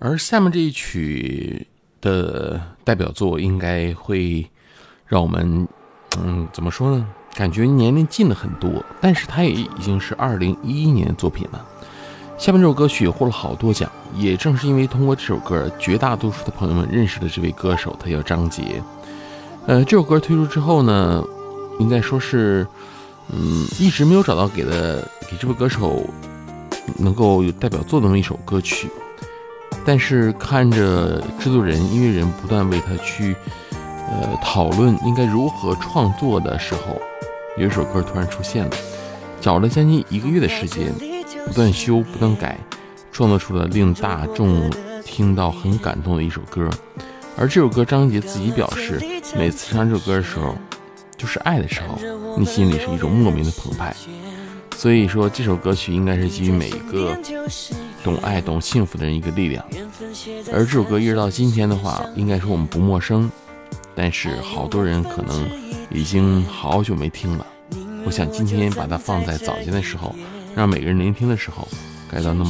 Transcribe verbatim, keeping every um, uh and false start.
而下面这一曲的代表作应该会让我们嗯怎么说呢，感觉年龄近了很多，但是它也已经是二零一一年的作品了。下面这首歌曲获了好多奖，也正是因为通过这首歌，绝大多数的朋友们认识了这位歌手，他叫张杰。呃，这首歌推出之后呢，应该说是嗯一直没有找到给的给这位歌手能够有代表作的那么一首歌曲。但是看着制作人、音乐人不断为他去呃讨论应该如何创作的时候，有一首歌突然出现了，找了将近一个月的时间，不断修不断改，创作出了令大众听到很感动的一首歌。而这首歌张杰自己表示，每次唱这首歌的时候，就是爱的时候，你心里是一种莫名的澎湃。所以说这首歌曲应该是基于每一个懂爱懂幸福的人一个力量。而这首歌一直到今天的话，应该说我们不陌生，但是好多人可能已经好久没听了。我想今天把它放在早间的时候，让每个人聆听的时候感到那么